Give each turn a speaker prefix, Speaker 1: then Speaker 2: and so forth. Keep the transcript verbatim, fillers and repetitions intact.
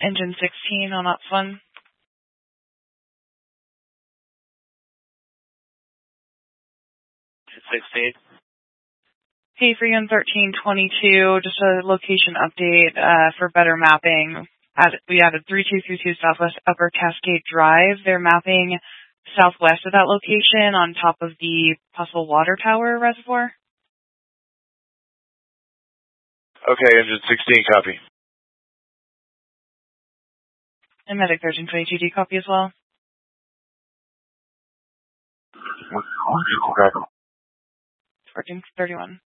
Speaker 1: Engine sixteen on ops one.
Speaker 2: sixteen.
Speaker 1: Hey, for Union thirteen twenty-two, just a location update uh, for better mapping. Add, we added three two three two Southwest Upper Cascade Drive. They're mapping southwest of that location on top of the possible water tower reservoir.
Speaker 3: Okay, Engine sixteen, copy.
Speaker 1: And Medic thirteen twenty-two, do you copy as well?
Speaker 3: Okay.
Speaker 1: fourteen thirty-one.